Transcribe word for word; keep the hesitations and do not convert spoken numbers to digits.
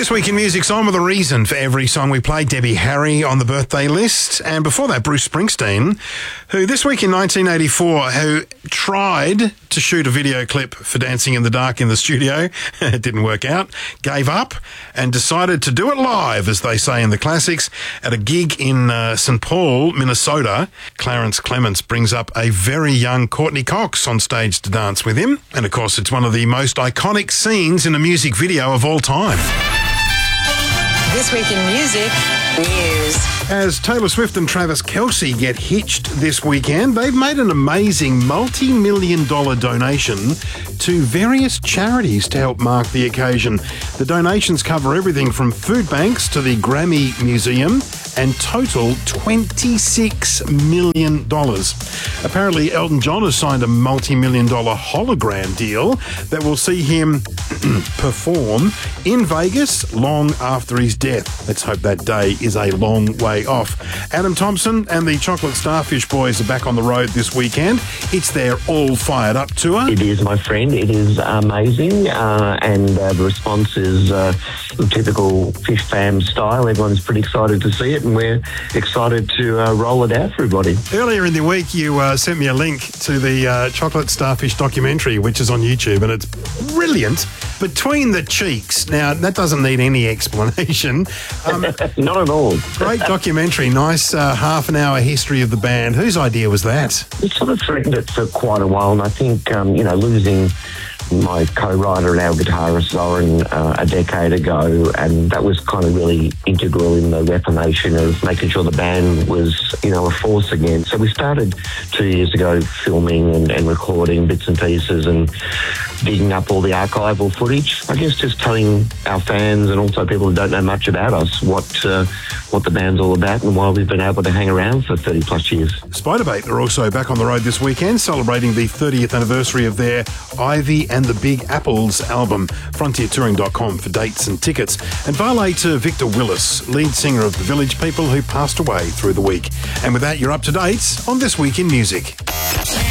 This week in music's on with a reason for every song we play. Debbie Harry on the birthday list. And before that, Bruce Springsteen, who this week in nineteen eighty-four, who tried to shoot a video clip for Dancing in the Dark in the studio. It didn't work out. Gave up and decided to do it live, as they say in the classics, at a gig in uh, Saint Paul, Minnesota. Clarence Clements brings up a very young Courtney Cox on stage to dance with him. And of course, it's one of the most iconic scenes in a music video of all time. This week in music news. As Taylor Swift and Travis Kelce get hitched this weekend, they've made an amazing multi-million dollar donation to various charities to help mark the occasion. The donations cover everything from food banks to the Grammy Museum and total twenty-six million dollars. Apparently, Elton John has signed a multi-million dollar hologram deal that will see him perform in Vegas long after his death. Let's hope that day is a long way off. Adam Thompson and the Chocolate Starfish Boys are back on the road this weekend. It's their All Fired Up tour. It is, my friend. It is amazing, uh, and uh, the response is uh, typical Fish Fam style. Everyone's pretty excited to see it, and we're excited to uh, roll it out for everybody. Earlier in the week, you uh, sent me a link to the uh, Chocolate Starfish documentary, which is on YouTube, and it's brilliant. Between the Cheeks. Now, that doesn't need any explanation. Um, Not at all. Great documentary. Nice uh, half an hour history of the band. Whose idea was that? We sort of threatened it for quite a while, and I think, um, you know, losing my co-writer and our guitarist Zoran uh, a decade ago, and that was kind of really integral in the reformation of making sure the band was, you know, a force again. So we started two years ago filming and, and recording bits and pieces and digging up all the archival footage. I guess just telling our fans and also people who don't know much about us what uh, what the band's all about and why we've been able to hang around for thirty plus years. Spiderbait are also back on the road this weekend, celebrating the thirtieth anniversary of their Ivy and the Big Apples album. frontier touring dot com for dates and tickets. And valet to Victor Willis, lead singer of the Village People, who passed away through the week. And with that, you're up to date on This Week in Music.